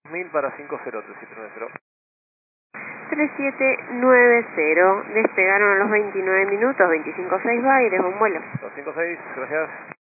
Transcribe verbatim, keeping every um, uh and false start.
mil para cinco cero tres siete nueve cero. tres siete nueve cero, despegaron a los veintinueve minutos, veinticinco seis va y dejó un vuelo. dos cinco seis, gracias.